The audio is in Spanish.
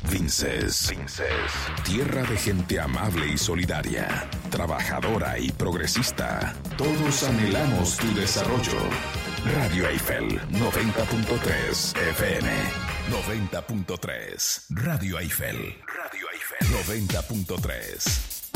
Vinces. Tierra de gente amable y solidaria, trabajadora y progresista. Todos anhelamos tu desarrollo. Radio Eiffel 90.3 FM. 90.3. Radio Eiffel 90.3.